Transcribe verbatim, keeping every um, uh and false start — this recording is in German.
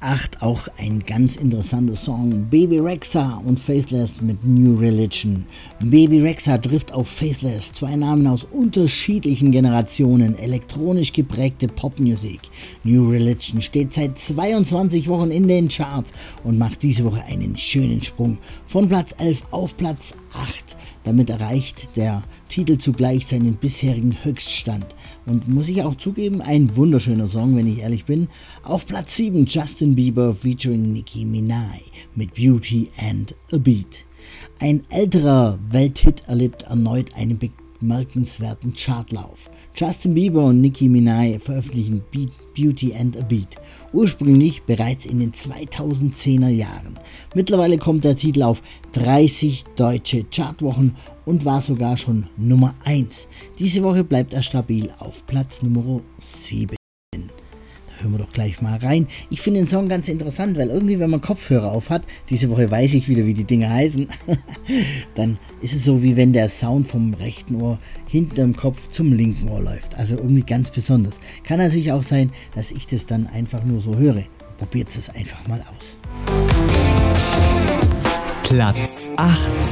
acht auch ein ganz interessanter Song. Bebe Rexha und Faithless mit New Religion. Bebe Rexha trifft auf Faithless, zwei Namen aus unterschiedlichen Generationen, elektronisch geprägte Popmusik. New Religion steht seit zweiundzwanzig Wochen in den Charts und macht diese Woche einen schönen Sprung von Platz elf auf Platz acht. Damit erreicht der Titel zugleich seinen bisherigen Höchststand. Und muss ich auch zugeben, ein wunderschöner Song, wenn ich ehrlich bin. Auf Platz sieben Justin Bieber featuring Nicki Minaj mit Beauty and a Beat. Ein älterer Welthit erlebt erneut einen bemerkenswerten Chartlauf. Justin Bieber und Nicki Minaj veröffentlichen Beat, Beauty and a Beat, ursprünglich bereits in den zweitausendzehner Jahren. Mittlerweile kommt der Titel auf dreißig deutsche Chartwochen und war sogar schon Nummer eins. Diese Woche bleibt er stabil auf Platz Nummer sieben. Hören wir doch gleich mal rein. Ich finde den Song ganz interessant, weil irgendwie, wenn man Kopfhörer auf hat, diese Woche weiß ich wieder, wie die Dinge heißen, dann ist es so, wie wenn der Sound vom rechten Ohr hinterm Kopf zum linken Ohr läuft. Also irgendwie ganz besonders. Kann natürlich auch sein, dass ich das dann einfach nur so höre. Probiert es einfach mal aus. Platz acht.